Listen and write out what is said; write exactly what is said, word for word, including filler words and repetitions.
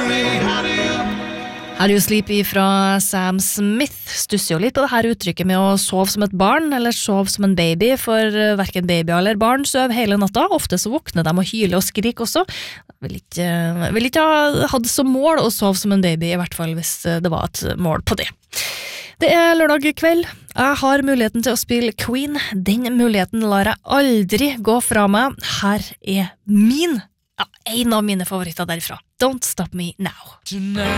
How do you sleep fra Sam Smith stusser jo litt på det her uttrykket med å sove som et barn eller sove som en baby, for hverken baby eller barn søv hele natta. Ofte så våkner de og hyler og skriker også. Vil ikke, vil ikke ha hatt som mål å sove som en baby, i hvert fall hvis det var et mål på det. Det er lørdag kveld. Jeg har muligheten til å spille Queen. Den muligheten lar jeg aldri gå fra meg. Her er min, ja, en av mine favoritter derifra. Don't Stop Me Now. Tonight.